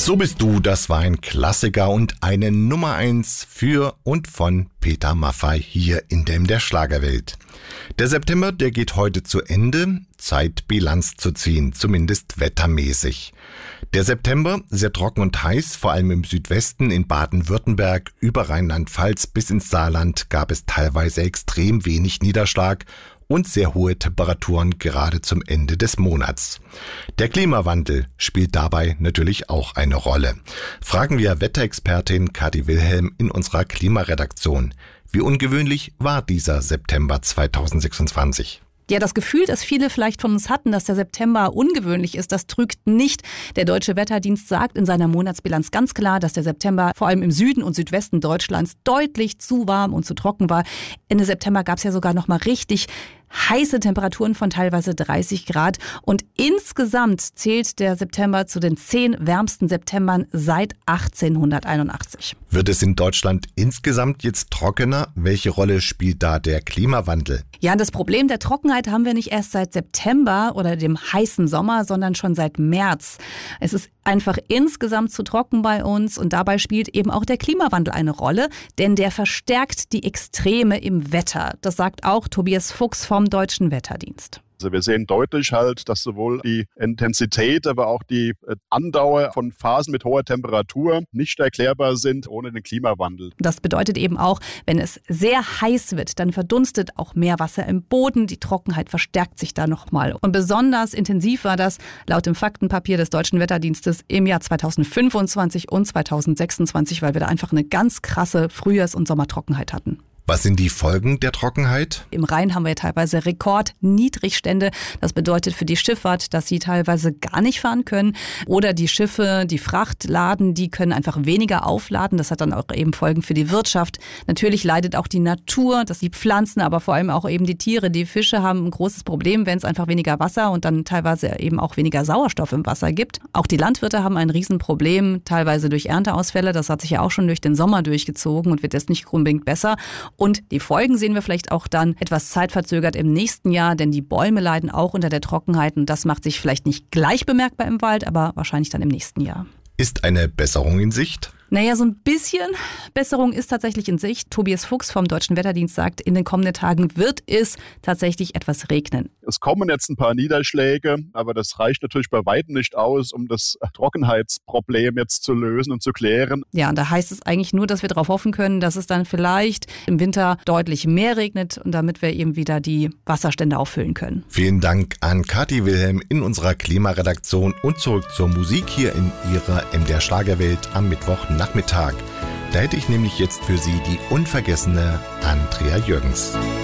So bist du, das war ein Klassiker und eine Nummer 1 für und von Peter Maffay hier in der Schlagerwelt. Der September, der geht heute zu Ende. Zeit, Bilanz zu ziehen, zumindest wettermäßig. Der September, sehr trocken und heiß, vor allem im Südwesten, in Baden-Württemberg, über Rheinland-Pfalz bis ins Saarland gab es teilweise extrem wenig Niederschlag und sehr hohe Temperaturen gerade zum Ende des Monats. Der Klimawandel spielt dabei natürlich auch eine Rolle. Fragen wir Wetterexpertin Kathi Wilhelm in unserer Klimaredaktion. Wie ungewöhnlich war dieser September 2026? Ja, das Gefühl, das viele vielleicht von uns hatten, dass der September ungewöhnlich ist, das trügt nicht. Der Deutsche Wetterdienst sagt in seiner Monatsbilanz ganz klar, dass der September vor allem im Süden und Südwesten Deutschlands deutlich zu warm und zu trocken war. Ende September gab es ja sogar noch mal richtig heiße Temperaturen von teilweise 30 Grad. Und insgesamt zählt der September zu den 10 wärmsten Septembern seit 1881. Wird es in Deutschland insgesamt jetzt trockener? Welche Rolle spielt da der Klimawandel? Ja, das Problem der Trockenheit haben wir nicht erst seit September oder dem heißen Sommer, sondern schon seit März. Es ist einfach insgesamt zu trocken bei uns und dabei spielt eben auch der Klimawandel eine Rolle, denn der verstärkt die Extreme im Wetter. Das sagt auch Tobias Fuchs vom Deutschen Wetterdienst. Also wir sehen deutlich dass sowohl die Intensität, aber auch die Andauer von Phasen mit hoher Temperatur nicht erklärbar sind ohne den Klimawandel. Das bedeutet eben auch, wenn es sehr heiß wird, dann verdunstet auch mehr Wasser im Boden. Die Trockenheit verstärkt sich da nochmal. Und besonders intensiv war das laut dem Faktenpapier des Deutschen Wetterdienstes im Jahr 2025 und 2026, weil wir da einfach eine ganz krasse Frühjahrs- und Sommertrockenheit hatten. Was sind die Folgen der Trockenheit? Im Rhein haben wir teilweise Rekordniedrigstände. Das bedeutet für die Schifffahrt, dass sie teilweise gar nicht fahren können. Oder die Schiffe, die Frachtladen, die können einfach weniger aufladen. Das hat dann auch eben Folgen für die Wirtschaft. Natürlich leidet auch die Natur, dass die Pflanzen, aber vor allem auch eben die Tiere, die Fische haben ein großes Problem, wenn es einfach weniger Wasser und dann teilweise eben auch weniger Sauerstoff im Wasser gibt. Auch die Landwirte haben ein Riesenproblem, teilweise durch Ernteausfälle. Das hat sich ja auch schon durch den Sommer durchgezogen und wird jetzt nicht unbedingt besser. Und die Folgen sehen wir vielleicht auch dann etwas zeitverzögert im nächsten Jahr, denn die Bäume leiden auch unter der Trockenheit und das macht sich vielleicht nicht gleich bemerkbar im Wald, aber wahrscheinlich dann im nächsten Jahr. Ist eine Besserung in Sicht? Naja, so ein bisschen Besserung ist tatsächlich in Sicht. Tobias Fuchs vom Deutschen Wetterdienst sagt, in den kommenden Tagen wird es tatsächlich etwas regnen. Es kommen jetzt ein paar Niederschläge, aber das reicht natürlich bei weitem nicht aus, um das Trockenheitsproblem jetzt zu lösen und zu klären. Ja, und da heißt es eigentlich nur, dass wir darauf hoffen können, dass es dann vielleicht im Winter deutlich mehr regnet und damit wir eben wieder die Wasserstände auffüllen können. Vielen Dank an Kathi Wilhelm in unserer Klimaredaktion und zurück zur Musik hier in ihrer MDR Schlagerwelt am Mittwochnachmittag. Da hätte ich nämlich jetzt für Sie die unvergessene Andrea Jürgens.